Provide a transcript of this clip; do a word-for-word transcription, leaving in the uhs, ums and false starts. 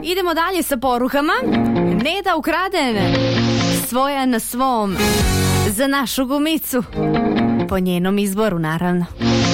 idemo dalje sa porukama. Neda Ukraden, svoja na svom, za našu gumicu, po njenom izboru naravno.